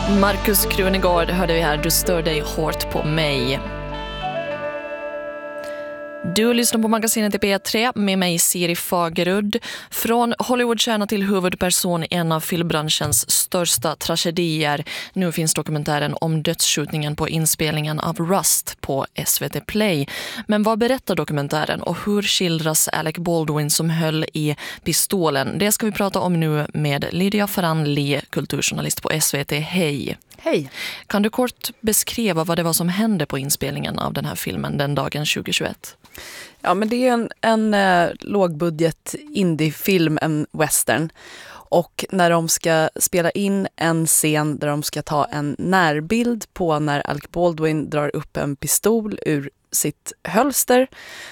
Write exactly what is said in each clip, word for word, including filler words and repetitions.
Markus Krunegård hörde vi här, du stör dig hårt på mig. Du lyssnar på magasinet i P tre med mig Siri Fagerud. Från Hollywoodstjärna till huvudperson i en av filmbranschens största tragedier. Nu finns dokumentären om dödsskjutningen på inspelningen av Rust på S V T Play. Men vad berättar dokumentären och hur skildras Alec Baldwin som höll i pistolen? Det ska vi prata om nu med Lydia Farran-Lee, kulturjournalist på S V T. Hej! Hej! Kan du kort beskriva vad det var som hände på inspelningen av den här filmen den dagen tjugohundratjugoett? Ja, men det är en, en eh, lågbudget indiefilm, en western. Och när de ska spela in en scen där de ska ta en närbild på när Alec Baldwin drar upp en pistol ur sitt hölster,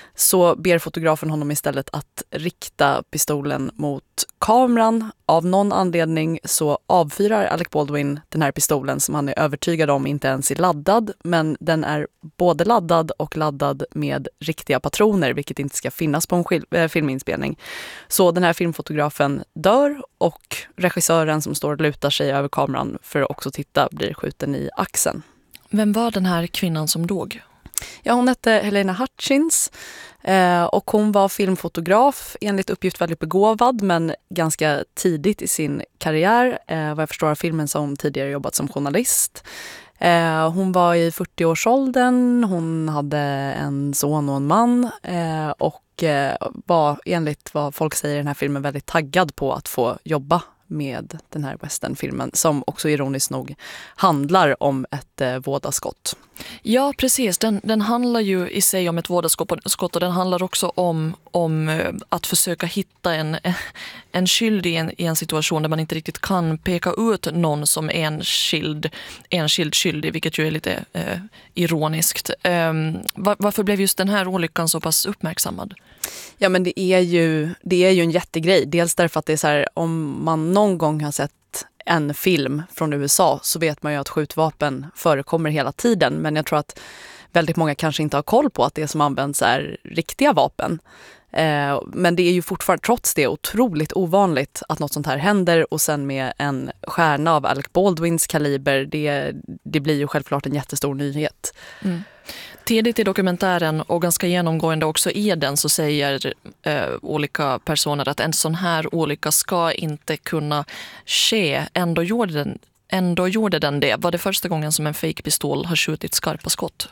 så ber fotografen honom istället att rikta pistolen mot kameran. Av någon anledning så avfyrar Alec Baldwin den här pistolen som han är övertygad om inte ens är laddad, men den är både laddad och laddad med riktiga patroner, vilket inte ska finnas på en skil- äh, filminspelning. Så den här filmfotografen dör och regissören som står och lutar sig över kameran för att också titta blir skjuten i axeln. Vem var den här kvinnan som dog? Ja, hon hette Helena Hutchins eh, och hon var filmfotograf, enligt uppgift väldigt begåvad men ganska tidigt i sin karriär. Eh, vad jag förstår av filmen så har hon tidigare jobbat som journalist. Eh, hon var i fyrtioårsåldern, hon hade en son och en man eh, och eh, var enligt vad folk säger i den här filmen väldigt taggad på att få jobba med den här westernfilmen som också ironiskt nog handlar om ett eh, vådaskott. Ja, precis. Den, den handlar ju i sig om ett vådaskott och den handlar också om, om att försöka hitta en, en skyldig i en, i en situation där man inte riktigt kan peka ut någon som enskild, enskild skyldig, vilket ju är lite eh, ironiskt. Um, var, varför blev just den här olyckan så pass uppmärksammad? Ja, men det är ju, det är ju en jättegrej. Dels därför att det är så här, om man någon gång har sett en film från U S A så vet man ju att skjutvapen förekommer hela tiden. Men jag tror att väldigt många kanske inte har koll på att det som används är riktiga vapen. Eh, men det är ju fortfarande trots det otroligt ovanligt att något sånt här händer, och sen med en stjärna av Alec Baldwins kaliber, det, det blir ju självklart en jättestor nyhet. Mm. Tidigt i dokumentären och ganska genomgående också i den så säger eh, olika personer att en sån här olycka ska inte kunna ske. Ändå gjorde den, ändå gjorde den det. Var det första gången som en fake-pistol har skjutit skarpa skott?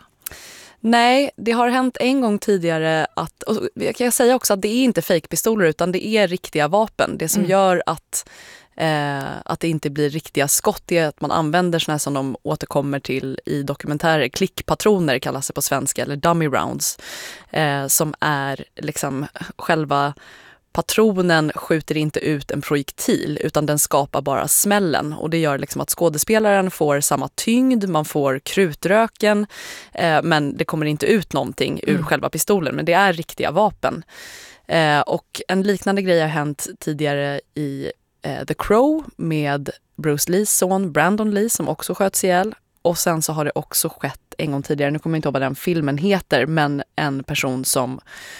Nej, det har hänt en gång tidigare att, och jag kan säga också att det är inte fake-pistoler utan det är riktiga vapen. Det som mm. gör att Eh, att det inte blir riktiga skott är att man använder såna här som de återkommer till i dokumentärer. Klickpatroner kallas det på svenska, eller dummy rounds. Eh, som är liksom själva patronen skjuter inte ut en projektil utan den skapar bara smällen. Och det gör liksom att skådespelaren får samma tyngd, man får krutröken eh, men det kommer inte ut någonting ur mm. själva pistolen. Men det är riktiga vapen. Eh, och en liknande grej har hänt tidigare i The Crow med Bruce Lees son Brandon Lee som också sköts ihjäl. Och sen så har det också skett en gång tidigare, nu kommer jag inte ihåg vad den filmen heter, men en person som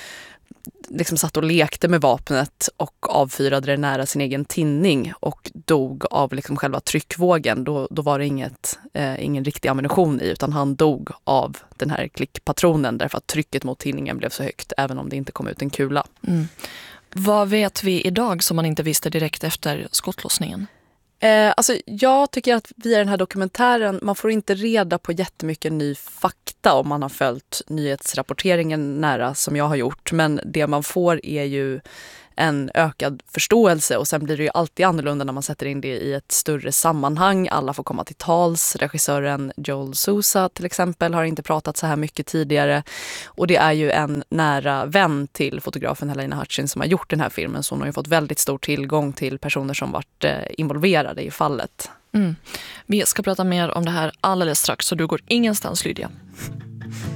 liksom satt och lekte med vapnet och avfyrade det nära sin egen tinning och dog av liksom själva tryckvågen. Då, då var det inget, eh, ingen riktig ammunition i, utan han dog av den här klickpatronen därför att trycket mot tinningen blev så högt även om det inte kom ut en kula. Mm. Vad vet vi idag som man inte visste direkt efter skottlossningen? Eh, alltså jag tycker att via den här dokumentären, man får inte reda på jättemycket ny fakta om man har följt nyhetsrapporteringen nära som jag har gjort. Men det man får är ju en ökad förståelse, och sen blir det ju alltid annorlunda när man sätter in det i ett större sammanhang. Alla får komma till tals. Regissören Joel Sousa till exempel har inte pratat så här mycket tidigare, och det är ju en nära vän till fotografen Helena Hutchins som har gjort den här filmen, så hon har ju fått väldigt stor tillgång till personer som varit eh, involverade i fallet. Mm. Vi ska prata mer om det här alldeles strax, så du går ingenstans, Lydia.